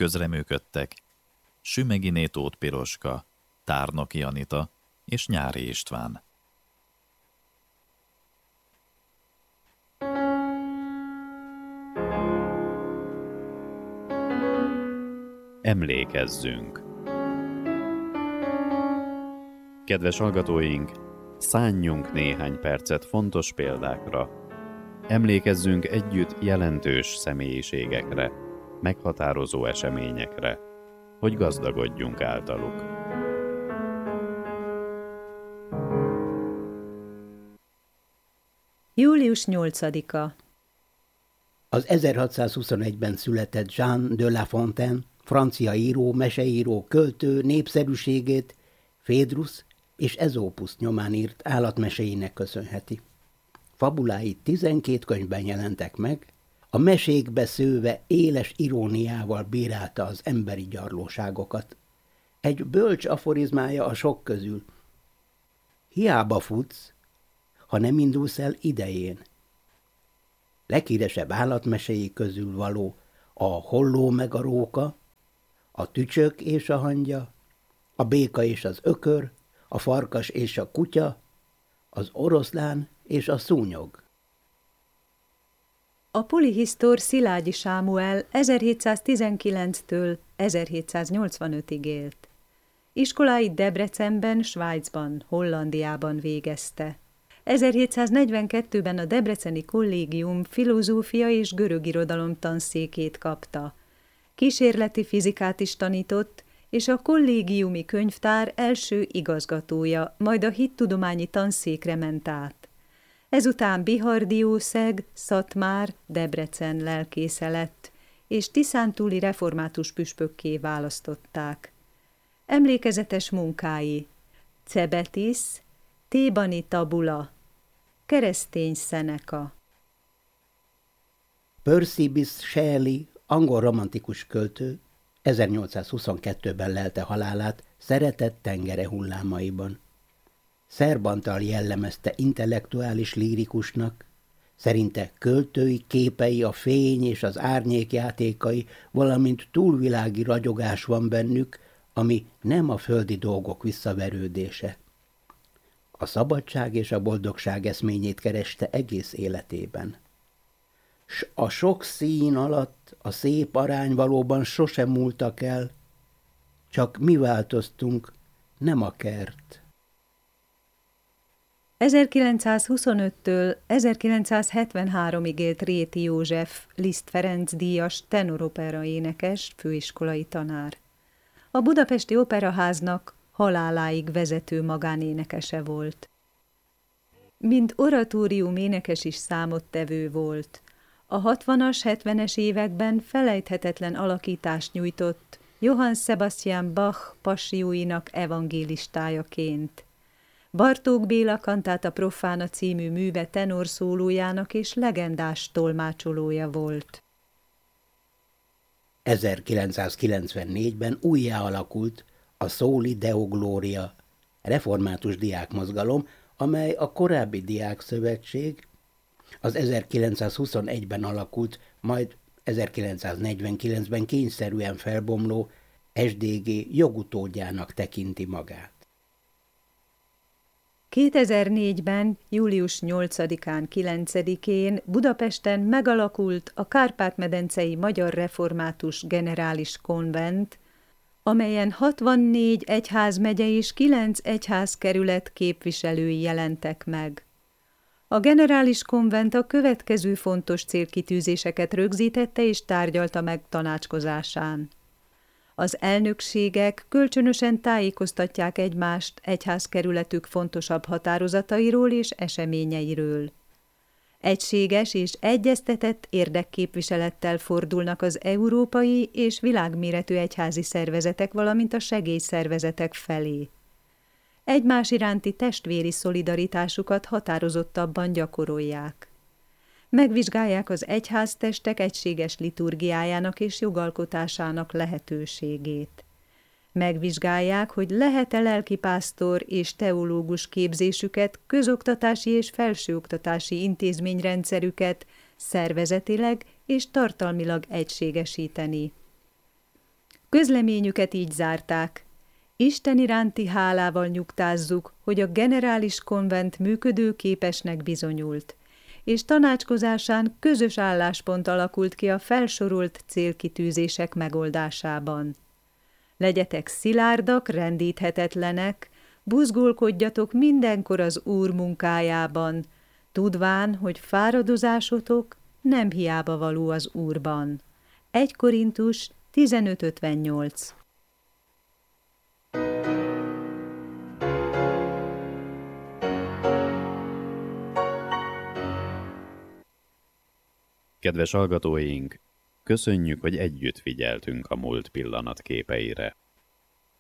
Közreműködtek Sümeghiné Tóth Piroska, Tárnoki Anita és Nyári István. Emlékezzünk! Kedves hallgatóink, szánjunk néhány percet fontos példákra. Emlékezzünk együtt jelentős személyiségekre, meghatározó eseményekre, hogy gazdagodjunk általuk. Július 8-a. Az 1621-ben született Jean de La Fontaine, francia író, meseíró, költő népszerűségét Phédrusz és Ezópusz nyomán írt állatmeséinek köszönheti. Fabulái 12 könyvben jelentek meg, a mesékbe szőve éles iróniával bírálta az emberi gyarlóságokat. Egy bölcs aforizmája a sok közül: hiába futsz, ha nem indulsz el idején. Leghíresebb állatmeséi közül való a Holló meg a róka, a Tücsök és a hangya, a Béka és az ökör, a Farkas és a kutya, az Oroszlán és a szúnyog. A polihisztor Szilágyi Sámuel 1719-től 1785-ig élt. Iskoláit Debrecenben, Svájcban, Hollandiában végezte. 1742-ben a Debreceni Kollégium filozófia és görög irodalom tanszékét kapta. Kísérleti fizikát is tanított, és a kollégiumi könyvtár első igazgatója, majd a hittudományi tanszékre ment át. Ezután Bihar-Diószeg, Szatmár, Debrecen lelkésze lett, és tiszántúli református püspökké választották. Emlékezetes munkái: Cebetis, Thébani tabula, keresztény Szeneka. Percy Bysshe Shelley, angol romantikus költő, 1822-ben lelte halálát szeretett tengere hullámaiban. Szerbantal jellemezte intellektuális lírikusnak, szerinte költői képei, a fény és az árnyék játékai, valamint túlvilági ragyogás van bennük, ami nem a földi dolgok visszaverődése. A szabadság és a boldogság eszményét kereste egész életében. S a sok szín alatt a szép arány valóban sosem múltak el, csak mi változtunk, nem a kert. 1925-től 1973-ig élt Réti József, Liszt Ferenc díjas tenoropera énekes, főiskolai tanár. A Budapesti Operaháznak haláláig vezető magánénekese volt. Mint oratórium énekes is számottevő volt. A 60-as, 70-es években felejthetetlen alakítást nyújtott Johann Sebastian Bach passióinak evangélistájaként. Bartók Béla Kantáta Profana című műve tenorszólójának és legendás tolmácsolója volt. 1994-ben újjáalakult a Soli Deo Gloria református diákmozgalom, amely a korábbi diákszövetség, az 1921-ben alakult, majd 1949-ben kényszerűen felbomló SDG jogutódjának tekinti magát. 2004-ben, július 8-án, 9-én Budapesten megalakult a Kárpát-medencei Magyar Református Generális Konvent, amelyen 64 egyházmegye és 9 egyházkerület képviselői jelentek meg. A Generális Konvent a következő fontos célkitűzéseket rögzítette és tárgyalta meg tanácskozásán. Az elnökségek kölcsönösen tájékoztatják egymást egyházkerületük fontosabb határozatairól és eseményeiről. Egységes és egyeztetett érdekképviselettel fordulnak az európai és világméretű egyházi szervezetek, valamint a segélyszervezetek felé. Egymás iránti testvéri szolidaritásukat határozottabban gyakorolják. Megvizsgálják az egyháztestek egységes liturgiájának és jogalkotásának lehetőségét. Megvizsgálják, hogy lehet-e lelkipásztor és teológus képzésüket, közoktatási és felsőoktatási intézményrendszerüket szervezetileg és tartalmilag egységesíteni. Közleményüket így zárták: Isten iránti hálával nyugtázzuk, hogy a generális konvent működőképesnek bizonyult, és tanácskozásán közös álláspont alakult ki a felsorolt célkitűzések megoldásában. Legyetek szilárdak, rendíthetetlenek, buzgolkodjatok mindenkor az Úr munkájában, tudván, hogy fáradozásotok nem hiába való az Úrban. 1 Korintus 15:58. Kedves hallgatóink, köszönjük, hogy együtt figyeltünk a múlt pillanatképeire.